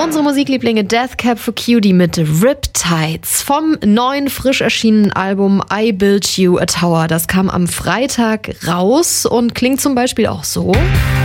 Unsere Musiklieblinge Death Cab for Cutie mit Riptides vom neuen, frisch erschienenen Album I Built You a Tower. Das kam am Freitag raus und klingt zum Beispiel auch so.